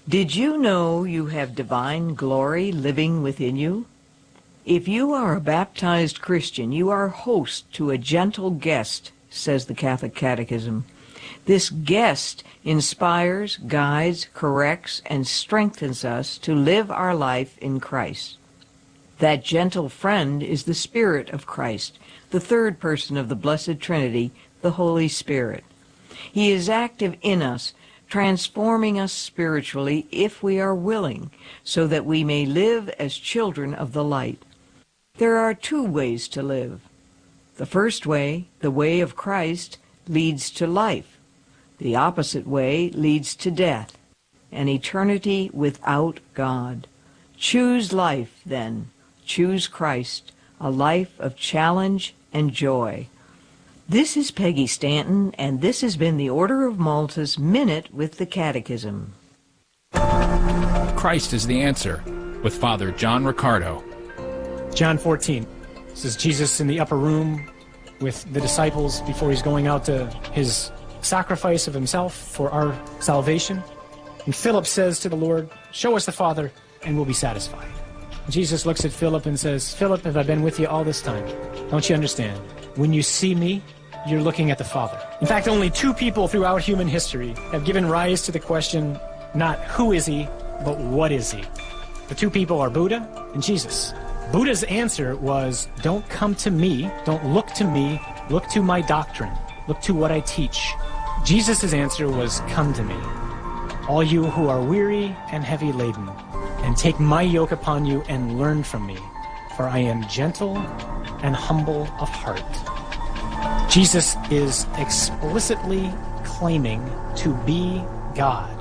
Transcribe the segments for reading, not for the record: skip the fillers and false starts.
Did you know you have divine glory living within you? If you are a baptized Christian, you are host to a gentle guest, says the Catholic Catechism. This guest inspires, guides, corrects, and strengthens us to live our life in Christ. That gentle friend is the Spirit of Christ, the third person of the Blessed Trinity, the Holy Spirit. He is active in us, transforming us spiritually if we are willing, so that we may live as children of the light. There are two ways to live. The first way, the way of Christ, leads to life. The opposite way leads to death, an eternity without God. Choose life, then. Choose Christ, a life of challenge and joy. This is Peggy Stanton, and this has been the Order of Malta's Minute with the Catechism. Christ is the answer, with Father John Riccardo. John 14. This is Jesus in the upper room with the disciples before he's going out to his sacrifice of himself for our salvation. And Philip says to the Lord, "Show us the Father, and we'll be satisfied." Jesus looks at Philip and says, "Philip, have I been with you all this time? Don't you understand? When you see me, you're looking at the Father." In fact, only two people throughout human history have given rise to the question, not who is he, but what is he? The two people are Buddha and Jesus. Buddha's answer was, don't come to me, don't look to me, look to my doctrine, look to what I teach. Jesus' answer was, come to me, all you who are weary and heavy laden, and take my yoke upon you and learn from me, for I am gentle and humble of heart. Jesus is explicitly claiming to be God.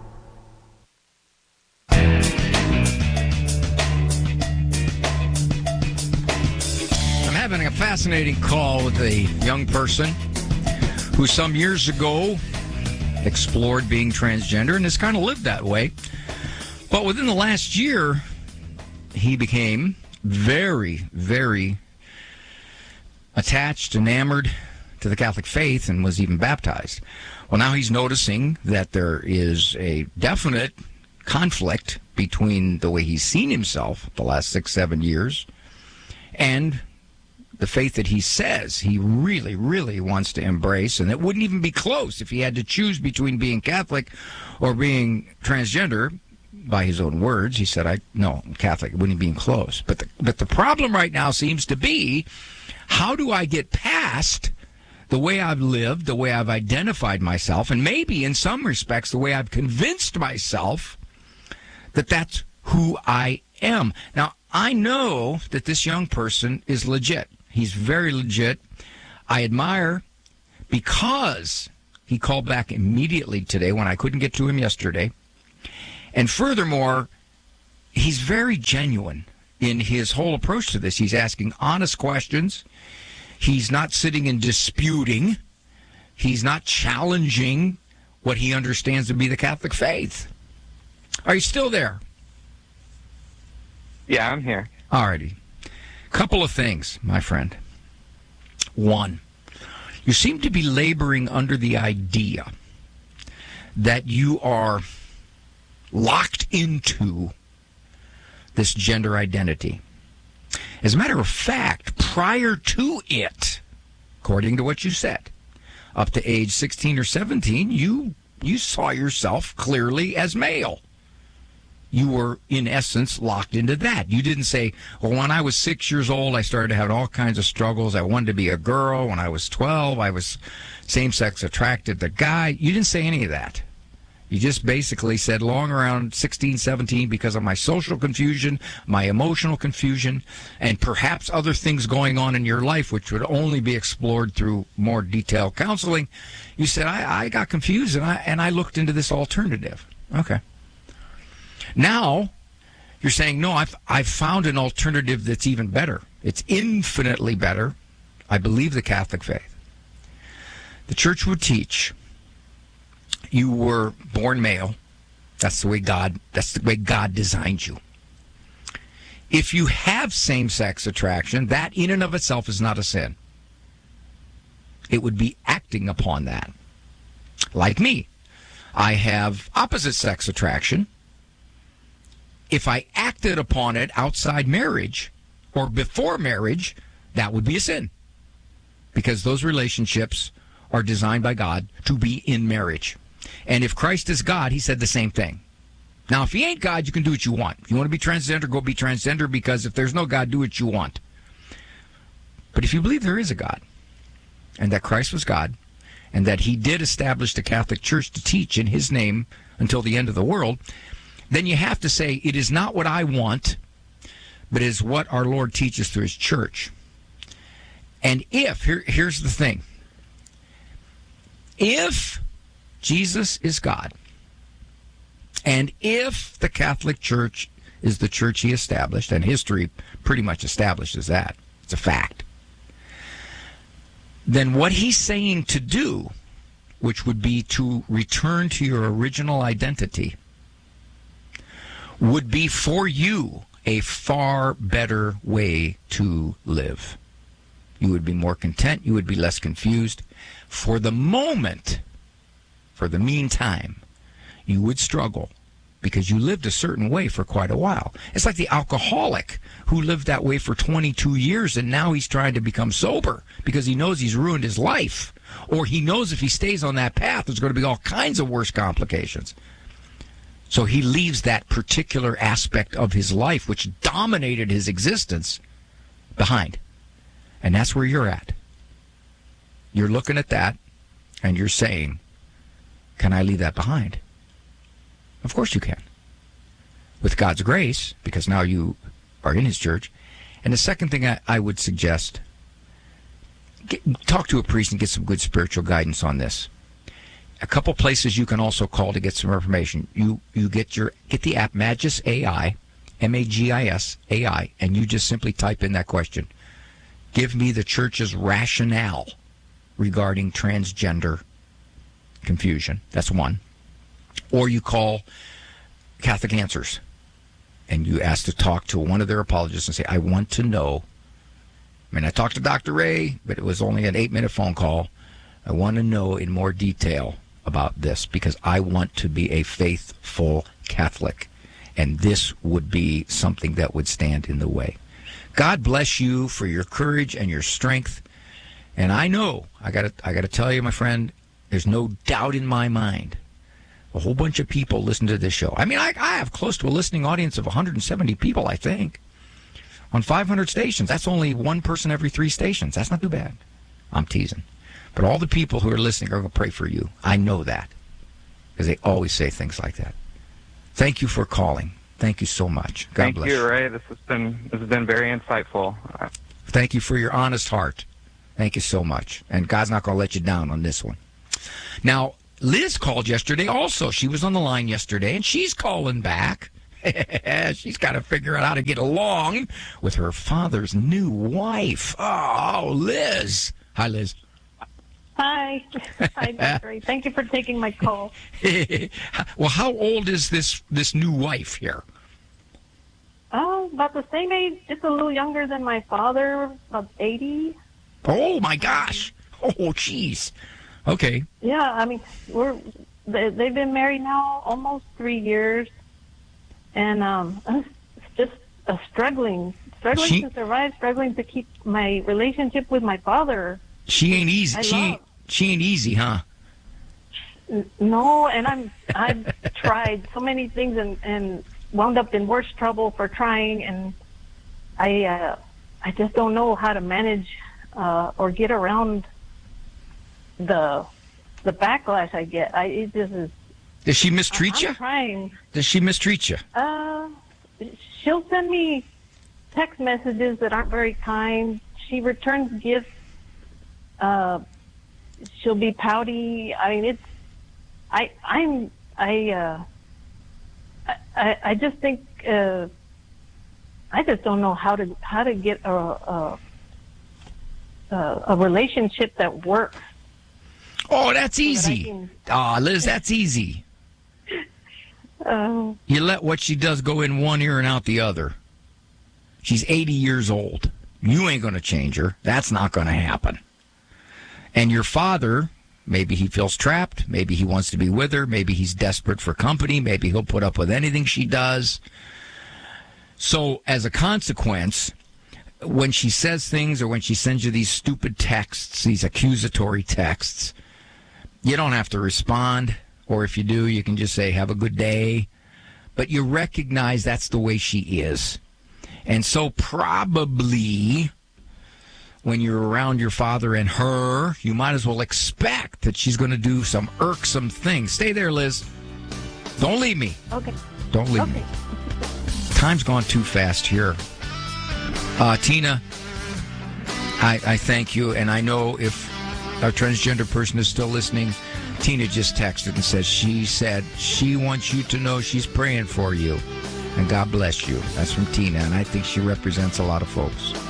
I'm having a fascinating call with a young person who some years ago explored being transgender and has kind of lived that way. But within the last year, he became very, very attached, enamored to the Catholic faith, and was even baptized. Well, now he's noticing that there is a definite conflict between the way he's seen himself the last 6-7 years and the faith that he says he really, really wants to embrace, and it wouldn't even be close if he had to choose between being Catholic or being transgender. By his own words, he said, I'm Catholic. It wouldn't be even close. But the problem right now seems to be, how do I get past the way I've lived, the way I've identified myself, and maybe in some respects the way I've convinced myself that that's who I am. Now, I know that this young person is legit. He's very legit. I admire, because he called back immediately today when I couldn't get to him yesterday. And furthermore, he's very genuine in his whole approach to this. He's asking honest questions. He's not sitting and disputing. He's not challenging what he understands to be the Catholic faith. Are you still there? Yeah, I'm here. All righty. Couple of things, my friend. One, you seem to be laboring under the idea that you are locked into this gender identity. As a matter of fact, prior to it, according to what you said, up to age 16 or 17, you saw yourself clearly as male. You were, in essence, locked into that. You didn't say, well, when I was 6 years old, I started having all kinds of struggles. I wanted to be a girl. When I was 12, I was same-sex attracted to guy. You didn't say any of that. You just basically said, long around 16, 17, because of my social confusion, my emotional confusion, and perhaps other things going on in your life, which would only be explored through more detailed counseling, you said, I got confused, and I looked into this alternative. Okay. Now, you're saying, no, I've found an alternative that's even better. It's infinitely better. I believe the Catholic faith. The Church would teach you were born male. That's the way God designed you. If you have same-sex attraction, that in and of itself is not a sin. It would be acting upon that. Like me, I have opposite sex attraction, if I acted upon it outside marriage or before marriage, that would be a sin. Because those relationships are designed by God to be in marriage. And if Christ is God, he said the same thing. Now, if he ain't God, you can do what you want. If you want to be transgender, go be transgender, because if there's no God, do what you want. But if you believe there is a God, and that Christ was God, and that he did establish the Catholic Church to teach in his name until the end of the world, then you have to say, it is not what I want, but it is what our Lord teaches through his church. And here's the thing. If Jesus is God, and if the Catholic Church is the church he established, and history pretty much establishes that, it's a fact, then what he's saying to do, which would be to return to your original identity, would be for you a far better way to live. You would be more content. You would be less confused. For the moment, for the meantime, you would struggle because you lived a certain way for quite a while. It's like the alcoholic who lived that way for 22 years and now he's trying to become sober because he knows he's ruined his life. Or he knows if he stays on that path, there's going to be all kinds of worse complications. So he leaves that particular aspect of his life, which dominated his existence, behind. And that's where you're at. You're looking at that, and you're saying, can I leave that behind? Of course you can. With God's grace, because now you are in his church. And the second thing I would suggest, talk to a priest and get some good spiritual guidance on this. A couple places you can also call to get some information. You get the app Magis AI, Magis AI, and you just simply type in that question. Give me the church's rationale regarding transgender confusion. That's one. Or you call Catholic Answers and you ask to talk to one of their apologists and say, I want to know. I mean, I talked to Dr. Ray, but it was only an 8-minute phone call. I want to know in more detail about this because I want to be a faithful Catholic. And this would be something that would stand in the way. God bless you for your courage and your strength. And I know, I gotta tell you, my friend, there's no doubt in my mind, a whole bunch of people listen to this show. I mean, I have close to a listening audience of 170 people, I think, on 500 stations. That's only one person every 3 stations. That's not too bad. I'm teasing. But all the people who are listening are going to pray for you. I know that because they always say things like that. Thank you for calling. Thank you so much. God bless you. Thank you, Ray. This has been very insightful. Thank you for your honest heart. Thank you so much. And God's not going to let you down on this one. Now, Liz called yesterday also. She was on the line yesterday, and she's calling back. She's got to figure out how to get along with her father's new wife. Oh, Liz. Hi, Liz. Hi. Hi, Dr. Ray. Thank you for taking my call. Well, how old is this new wife here? Oh, about the same age, just a little younger than my father, about 80. Oh, my gosh. Oh, jeez. Okay. Yeah, I mean, they've been married now almost 3 years, and it's just struggling to survive, struggling to keep my relationship with my father. She ain't easy. She ain't easy, huh? No, and I've tried so many things and wound up in worse trouble for trying, and I just don't know how to manage or get around the backlash I get. It just is. Does she mistreat you? I'm trying. Does she mistreat you? She'll send me text messages that aren't very kind. She returns gifts. She'll be pouty. I mean, I just think I just don't know how to get a relationship that works. Oh, that's easy. Liz, that's easy. You let what she does go in one ear and out the other. She's 80 years old. You ain't going to change her. That's not going to happen. And your father, maybe he feels trapped. Maybe he wants to be with her. Maybe he's desperate for company. Maybe he'll put up with anything she does. So as a consequence, when she says things or when she sends you these stupid texts, these accusatory texts, you don't have to respond. Or if you do, you can just say, have a good day. But you recognize that's the way she is. And so probably when you're around your father and her, you might as well expect that she's going to do some irksome things. Stay there, Liz. Don't leave me. Okay. Don't leave me. Time's gone too fast here. Tina, I thank you. And I know if our transgender person is still listening, Tina just texted and said she wants you to know she's praying for you. And God bless you. That's from Tina, and I think she represents a lot of folks.